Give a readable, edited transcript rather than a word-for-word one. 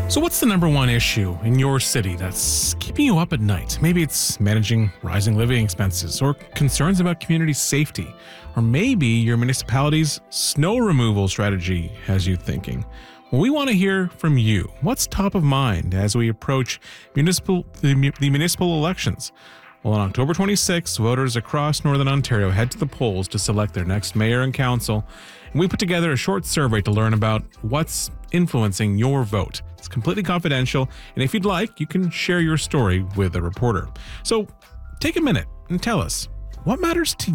So what's the number one issue in your city that's keeping you up at night? Maybe it's managing rising living expenses or concerns about community safety. Or maybe your municipality's snow removal strategy has you thinking. Well, we want to hear from you. What's top of mind as we approach the municipal elections? Well, on October 26th, voters across Northern Ontario head to the polls to select their next mayor and council. And we put together a short survey to learn about what's influencing your vote. It's completely confidential, and if you'd like, you can share your story with a reporter. So take a minute and tell us, what matters to